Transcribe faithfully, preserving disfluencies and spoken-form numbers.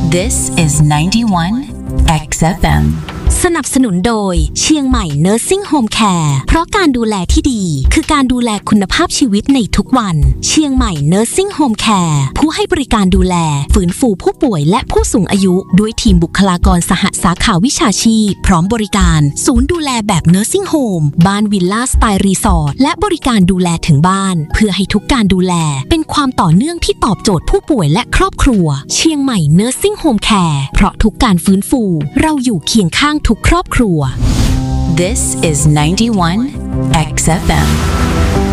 This is ninety-one เอ็กซ์ เอฟ เอ็มสนับสนุนโดยเชียงใหม่ Nursing Home Care เพราะการดูแลที่ดีคือการดูแลคุณภาพชีวิตในทุกวันเชียงใหม่ Nursing Home Care ผู้ให้บริการดูแลฟื้นฟูผู้ป่วยและผู้สูงอายุด้วยทีมบุคลากรสหสาขาวิชาชีพพร้อมบริการศูนย์ดูแลแบบ Nursing Home บ้านวิลล่าสไตล์รีสอร์ทและบริการดูแลถึงบ้านเพื่อให้ทุกการดูแลเป็นความต่อเนื่องที่ตอบโจทย์ผู้ป่วยและครอบครัวเชียงใหม่ Nursing Home Care เพราะทุกการฟื้นฟูเราอยู่เคียงข้างทุกครอบครัว This is ninety-one เอ็กซ์ เอฟ เอ็ม